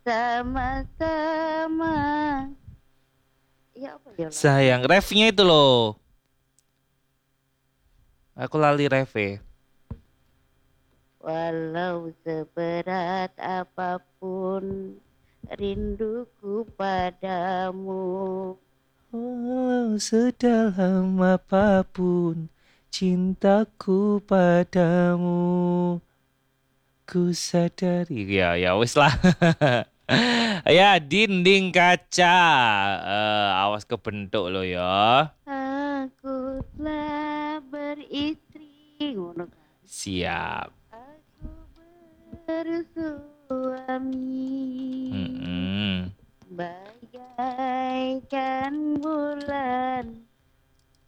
bersama-sama. Ya apa ya lagu? Sayang, refnya itu loh. Aku lali ref. Walau seberat apapun rinduku padamu. Oh, sedalam apapun cintaku padamu, ku sadari. Ya, ya wis lah. Ya, dinding kaca. Awas kebentuk lo ya. Aku telah beristri. Ngono kan. Siap.